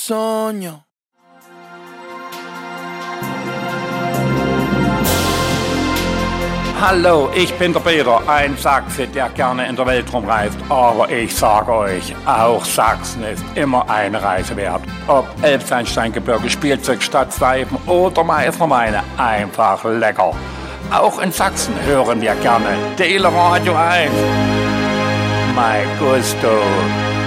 Sogno. Hallo, ich bin der Peter, ein Sachse, der gerne in der Welt rumreist. Aber ich sage euch, auch Sachsen ist immer eine Reise wert. Ob Elbsandsteingebirge, Spielzeug, Stadtseifen oder Meißnerweine, einfach lecker. Auch in Sachsen hören wir gerne Dele Radio 1. Mein Gusto.